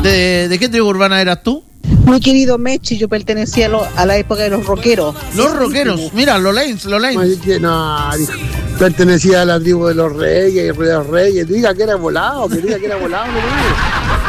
¿De qué tribu urbana eras tú? Mi querido Mechi, yo pertenecía a la época de los rockeros. Los rockeros, mira, los Lanes. No, dijo, pertenecía a la tribu de los reyes, y de los reyes. Diga que era volado, no.